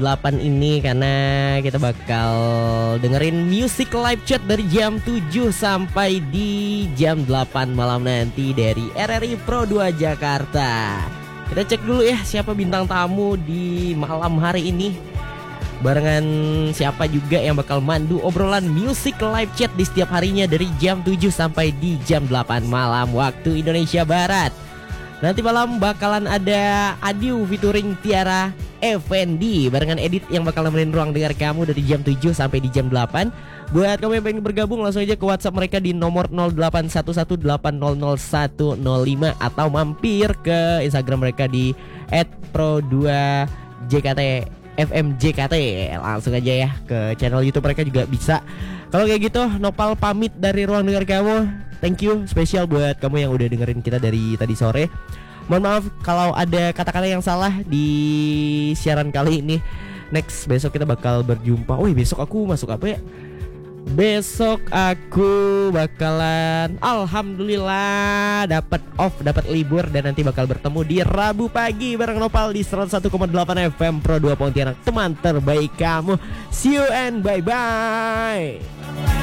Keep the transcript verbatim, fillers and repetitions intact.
delapan ini karena kita bakal dengerin music live chat dari jam tujuh sampai di jam delapan malam nanti dari R R I Pro dua Jakarta. Kita cek dulu ya siapa bintang tamu di malam hari ini. Barengan siapa juga yang bakal mandu obrolan music live chat di setiap harinya dari jam tujuh sampai di jam delapan malam waktu Indonesia Barat. Nanti malam bakalan ada Adiu featuring Tiara Effendi barengan Edit yang bakal nemenin ruang dengar kamu dari jam tujuh sampai di jam delapan. Buat kamu yang pengen bergabung langsung aja ke WhatsApp mereka di nomor nol delapan satu satu delapan nol nol satu nol lima atau mampir ke Instagram mereka di et pro dua J K T F M J K T. Langsung aja ya ke channel YouTube mereka juga bisa. Kalau kayak gitu Nopal pamit dari ruang dengar kamu. Thank you spesial buat kamu yang udah dengerin kita dari tadi sore. Mohon maaf kalau ada kata-kata yang salah di siaran kali ini. Next besok kita bakal berjumpa. Oh besok aku masuk apa ya? Besok aku bakalan alhamdulillah dapat off, dapat libur dan nanti bakal bertemu di Rabu pagi bareng Nopal di seratus satu koma delapan F M Pro dua Pontianak, teman terbaik kamu. See you and bye bye.